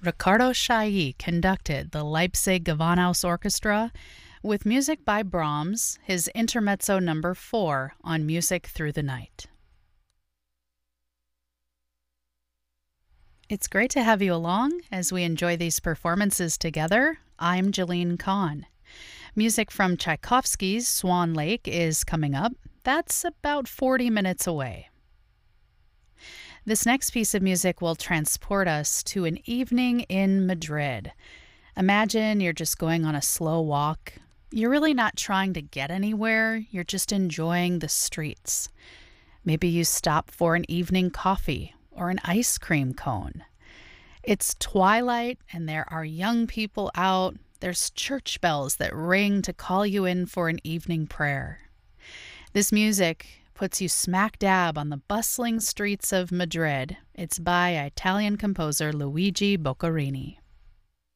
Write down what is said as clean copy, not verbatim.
Riccardo Chailly conducted the Leipzig Gewandhaus Orchestra with music by Brahms, his Intermezzo No. 4 on Music Through the Night. It's great to have you along as we enjoy these performances together. I'm Jeline Kahn. Music from Tchaikovsky's Swan Lake is coming up. That's about 40 minutes away. This next piece of music will transport us to an evening in Madrid. Imagine you're just going on a slow walk. You're really not trying to get anywhere. You're just enjoying the streets. Maybe you stop for an evening coffee or an ice cream cone. It's twilight and there are young people out. There's church bells that ring to call you in for an evening prayer. This music puts you smack dab on the bustling streets of Madrid. It's by Italian composer Luigi Boccherini.